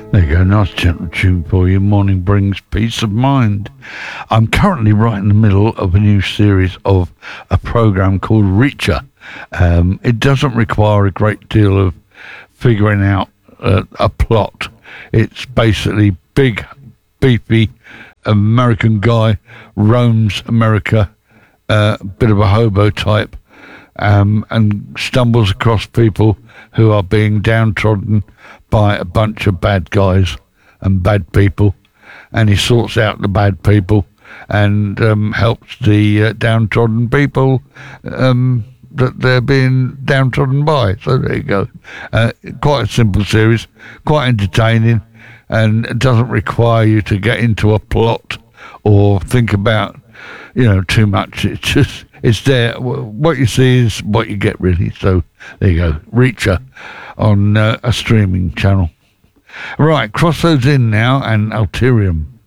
There you go, nice gentle tune for you. Morning brings peace of mind. I'm currently right in the middle of a new series of a program called Reacher. It doesn't require a great deal of figuring out a plot. It's basically big, beefy American guy roams America, bit of a hobo type, and stumbles across people who are being downtrodden by a bunch of bad guys and bad people, and he sorts out the bad people and helps the downtrodden people that they're being downtrodden by. So there you go. Quite a simple series, quite entertaining, and it doesn't require you to get into a plot or think about too much. It's there. What you see is what you get, really. So there you go. Reacher on a streaming channel. Right, cross those in now, and Alterium.